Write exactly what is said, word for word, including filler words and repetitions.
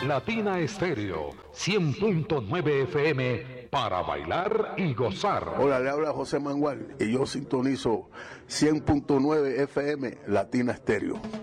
Latina Estéreo, cien punto nueve F M, para bailar y gozar. Hola, le habla José Mangual y yo sintonizo cien punto nueve F M Latina Estéreo.